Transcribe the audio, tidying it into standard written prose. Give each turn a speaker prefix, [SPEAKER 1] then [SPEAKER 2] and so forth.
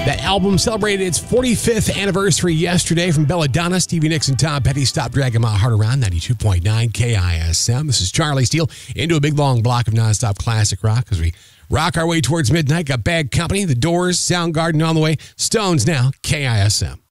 [SPEAKER 1] That album celebrated its 45th anniversary yesterday. From Belladonna, Stevie Nicks and Tom Petty, Stop Dragging My Heart Around, 92.9 KISM. This is Charlie Steele into a big long block of nonstop classic rock as we rock our way towards midnight. Got Bad Company, The Doors, Soundgarden on the way. Stones now, KISM.